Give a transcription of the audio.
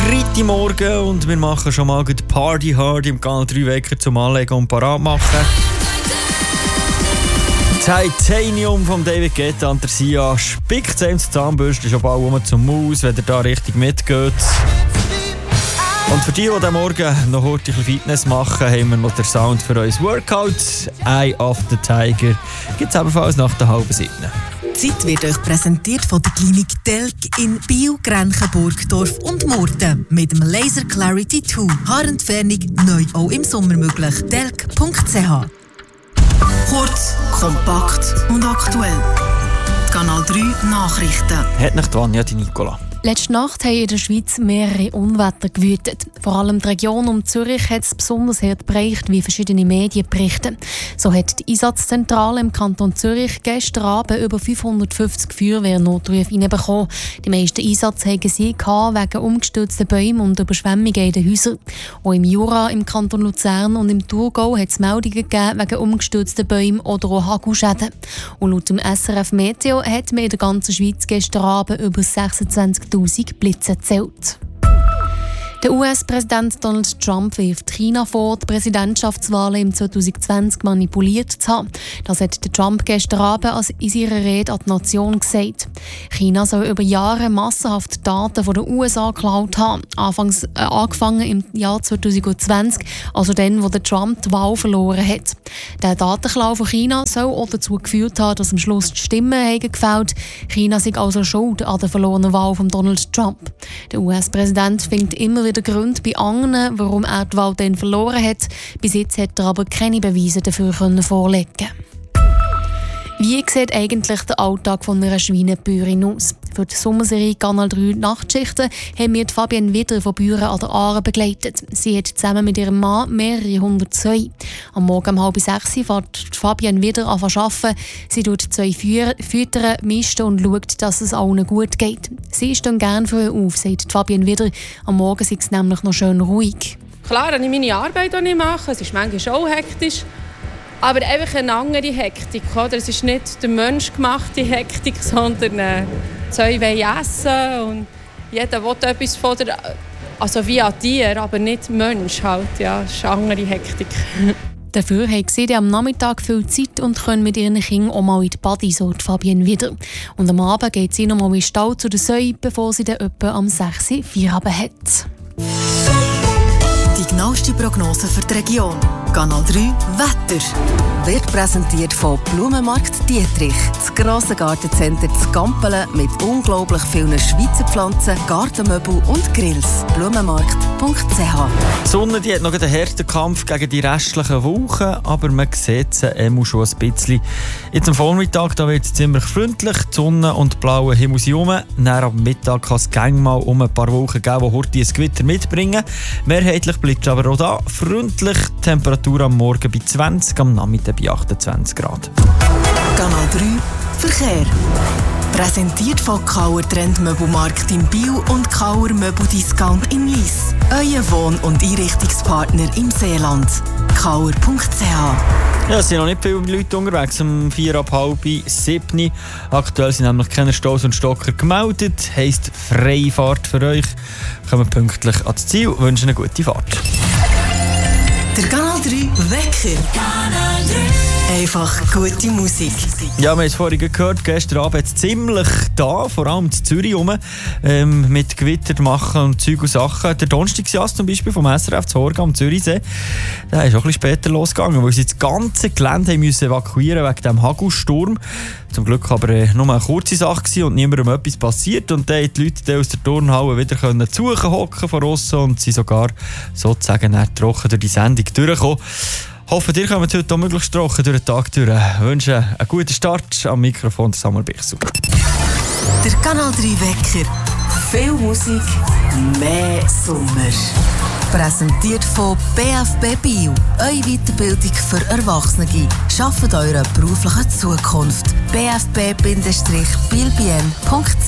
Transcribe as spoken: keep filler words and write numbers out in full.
Freitagmorgen und wir machen schon mal die Party hard im Kanal drei Wecker zum Anlegen und parat machen. Titanium von David Guetta und der Sia spickt es ihm zur Zahnbürste schon bald rum zum Maus, wenn er da richtig mitgeht. Und für die, die heute Morgen noch heute ein Fitness machen, haben wir noch den Sound für uns Workout. Eye of the Tiger gibt es ebenfalls nach der halben sieben. Die Zeit wird euch präsentiert von der Klinik Telk in Biel, Grenchen, Burgdorf und Murten. Mit dem Laser Clarity zwei. Haarentfernung neu auch im Sommer möglich. telk punkt c h. Kurz, kompakt und aktuell. Kanal drei Nachrichten. Hat nicht Vanja die Nicola? Letzte Nacht haben in der Schweiz mehrere Unwetter gewütet. Vor allem die Region um Zürich hat es besonders hart bereicht, wie verschiedene Medien berichten. So hat die Einsatzzentrale im Kanton Zürich gestern Abend über fünfhundertfünfzig Feuerwehrnotrufe reinbekommen. Die meisten Einsätze hatten sie wegen umgestürzten Bäumen und Überschwemmungen in den Häusern. Auch im Jura, im Kanton Luzern und im Thurgau hat es Meldungen gegeben wegen umgestürzten Bäumen oder auch Hagelschäden. Und laut dem S R F Meteo hat man in der ganzen Schweiz gestern Abend über sechsundzwanzigtausend Blitze gezählt. Der U S-Präsident Donald Trump wirft China vor, die Präsidentschaftswahlen im zwanzig zwanzig manipuliert zu haben. Das hat der Trump gestern Abend in seiner Rede an die Nation gesagt. China soll über Jahre massenhaft Daten von den U S A geklaut haben. Anfangs, äh, angefangen im Jahr zwanzig zwanzig, also dann, wo der Trump die Wahl verloren hat. Der Datenklau von China soll auch dazu geführt haben, dass am Schluss die Stimmen haben gefällt. China sei also schuld an der verlorenen Wahl von Donald Trump. Der U S-Präsident findet immer wieder der Grund bei anderen, warum er die Wahl dann verloren hat. Bis jetzt hat er aber keine Beweise dafür vorlegen. Wie sieht eigentlich der Alltag von einer Schweinebäuerin aus? Für die Sommerserie Kanal drei Nachtschichten haben wir Fabienne Widder von Büren an der Aare begleitet. Sie hat zusammen mit ihrem Mann mehrere hundert Zäune. Am Morgen um halb sechs fährt Fabienne Widder an zu arbeiten. Sie tut zwei füttern, mischt und schaut, dass es allen gut geht. Sie ist dann gerne früh auf, sagt Fabienne Widder. Am Morgen ist es nämlich noch schön ruhig. Klar, habe ich meine Arbeit auch nicht machen. Es ist manchmal schon hektisch. Aber einfach eine andere Hektik. Oder? Es ist nicht der menschgemachte Hektik, sondern äh, zwei wollen essen und jeder will etwas von der... Also wie ein Tier, aber nicht Mensch halt. Ja, das ist eine andere Hektik. Dafür haben sie am Nachmittag viel Zeit und können mit ihren Kindern auch mal in die Badi, so Fabienne Widder. Und am Abend geht sie noch mal in den Stall zu den Säuen, bevor sie dann etwa am sechs Uhr Feierabend hat. Die genaueste Prognose für die Region. Kanal drei Wetter. Wird präsentiert von Blumenmarkt Dietrich. Das grosse Gartencenter zu Gampelen mit unglaublich vielen Schweizer Pflanzen, Gartenmöbel und Grills. Blumenmarkt punkt c h. Die Sonne die hat noch einen harten Kampf gegen die restlichen Wolken, aber man sieht sie immer schon ein bisschen. Jetzt am Vormittag da wird es ziemlich freundlich, die Sonne und die blaue Himmel sind rum. Dann am Mittag kann es gerne mal um ein paar Wolken geben, die heute ein Gewitter mitbringen. Mehrheitlich bleibt es aber auch da freundlich. Temperatur am Morgen bei zwanzig, am Nachmittag bei achtundzwanzig Grad. Kanal drei Verkehr. Präsentiert von Kauer Trendmöbelmarkt in Biel und Kauer Möbeldiscount in Lyss. Euer Wohn- und Einrichtungspartner im Seeland. kauer punkt c h. Ja, es sind noch nicht viele Leute unterwegs, um vier ab halb sieben. Aktuell sind nämlich keine Staus und Stocker gemeldet. Heisst freie Fahrt für euch. Kommen pünktlich ans Ziel, wünschen eine gute Fahrt. Der Kanal drei Wecker. Kanal drei. Einfach gute Musik. Ja, wir haben es vorhin gehört, gestern Abend ziemlich da, vor allem in Zürich rum, ähm, mit Gewitter machen und Zeug und Sachen. Der Donnerstagsjass zum Beispiel vom S R F Zorga am Zürichsee, der ist auch ein bisschen später losgegangen, weil sie das ganze Gelände haben müssen evakuieren wegen dem Hagelsturm. Zum Glück aber äh, nur eine kurze Sache gewesen und niemandem etwas passiert. Und dann die Leute aus der Turnhalle wieder können suchen, hocken von aussen und sie sogar sozusagen trocken durch die Sendung durchgekommen. Hoffe, ihr kommt heute auch möglichst trocken durch den Tag durch. Ich wünsche einen guten Start. Am Mikrofon Samuel Bichsel. Der Kanal drei Wecker. Viel Musik, mehr Sommer. Präsentiert von B F B Bio. Eure Weiterbildung für Erwachsene. Schafft eure berufliche Zukunft. b f b bindestrich biel punkt c